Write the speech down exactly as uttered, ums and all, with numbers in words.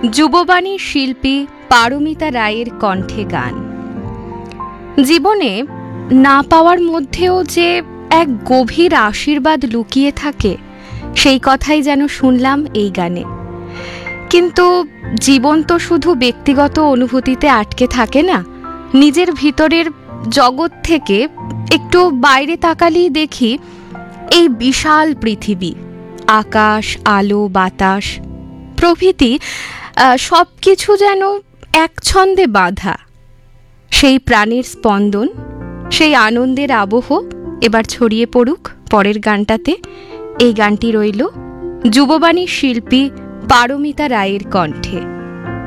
যুববাণীর শিল্পী পারমিতা রায়ের কণ্ঠে গান। জীবনে না পাওয়ার মধ্যেও যে এক গভীর আশীর্বাদ লুকিয়ে থাকে, সেই কথাই যেন শুনলাম এই গানে। কিন্তু জীবন তো শুধু ব্যক্তিগত অনুভূতিতে আটকে থাকে না। নিজের ভিতরের জগৎ থেকে একটু বাইরে তাকালেই দেখি এই বিশাল পৃথিবী, আকাশ, আলো, বাতাস প্রভৃতি সব কিছু যেন এক ছন্দে বাঁধা। সেই প্রাণের স্পন্দন, সেই আনন্দের আবহ এবার ছড়িয়ে পড়ুক পরের গানটাতে। এই গানটি রইল যুববাণীর শিল্পী পারমিতা রায়ের কণ্ঠে।